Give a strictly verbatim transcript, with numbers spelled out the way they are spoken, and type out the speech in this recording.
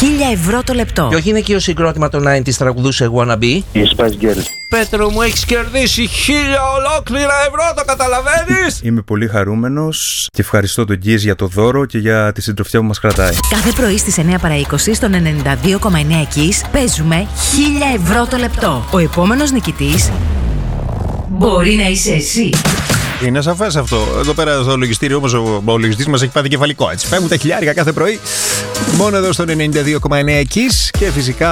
χίλια ευρώ το λεπτό. Και όχι είναι και ο συγκρότημα των ενενήντα τραγουδούσε Wanna Be. Η Spice Girls. Πέτρο μου, έχεις κερδίσει χίλια ολόκληρα ευρώ, το καταλαβαίνεις? Είμαι πολύ χαρούμενος και ευχαριστώ τον Γκίζ για το δώρο και για τη συντροφιά που μας κρατάει. Κάθε πρωί στις εννιά παρά είκοσι στον ενενήντα δύο κόμμα εννέα Kiss παίζουμε χίλια ευρώ το λεπτό. Ο επόμενος νικητής μπορεί να είσαι εσύ. Είναι σαφές αυτό. Εδώ πέρα στο λογιστήριο όμως ο, ο λογιστής μας έχει πάθει κεφαλικό. Έτσι. Παίρνουν τα χιλιάρικα κάθε πρωί. Μόνο εδώ στον ενενήντα δύο κόμμα εννέα Kiss και φυσικά